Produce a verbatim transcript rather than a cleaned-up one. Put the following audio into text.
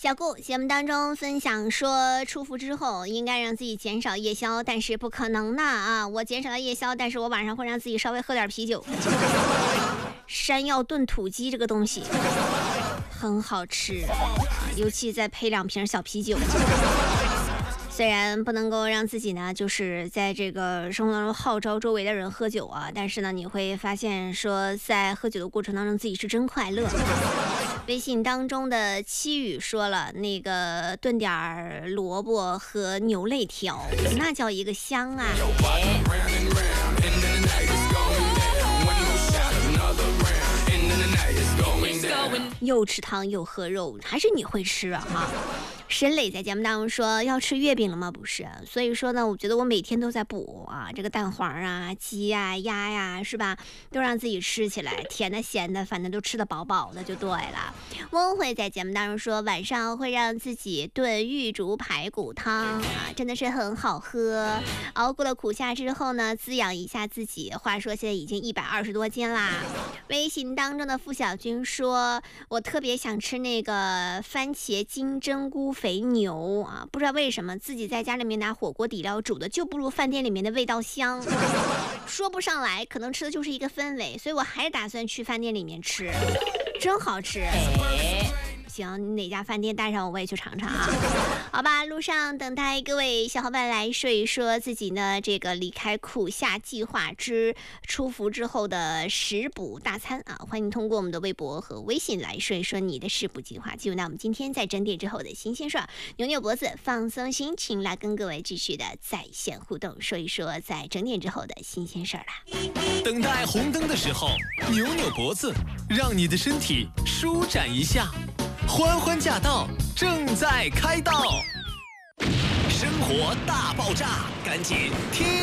小顾节目当中分享说，出伏之后应该让自己减少夜宵，但是不可能的啊！我减少了夜宵，但是我晚上会让自己稍微喝点啤酒。山药炖土鸡这个东西很好吃啊，尤其再配两瓶小啤酒。虽然不能够让自己呢，就是在这个生活当中号召周围的人喝酒啊，但是呢，你会发现说，在喝酒的过程当中，自己是真快乐。微信当中的七语说了，那个炖点萝卜和牛肋条，那叫一个香啊！又吃汤又喝肉，还是你会吃啊？啊沈磊在节目当中说要吃月饼了吗？不是，所以说呢，我觉得我每天都在补啊，这个蛋黄啊、鸡呀、鸭呀，是吧？都让自己吃起来，甜的、咸的，反正都吃得饱饱的就对了。翁慧在节目当中说，晚上会让自己炖玉竹排骨汤啊，真的是很好喝。熬过了苦夏之后呢，滋养一下自己。话说现在已经一百二十多斤啦。微信当中的付小军说，我特别想吃那个番茄金针菇肥牛啊，不知道为什么自己在家里面拿火锅底料煮的就不如饭店里面的味道香，说不上来，可能吃的就是一个氛围，所以我还是打算去饭店里面吃，真好吃。哎行，你哪家饭店带上我，我也去尝尝啊。好吧，路上等待各位小伙伴来说一说自己呢这个离开苦夏计划之出伏之后的食补大餐啊，欢迎通过我们的微博和微信来说一说你的食补计划。进入到我们今天在整点之后的新鲜事儿，扭扭脖子放松心情，来跟各位继续的在线互动，说一说在整点之后的新鲜事儿啦。 等待红灯的时候，扭扭脖子，让你的身体舒展一下。欢欢驾到，正在开道，生活大爆炸，赶紧听。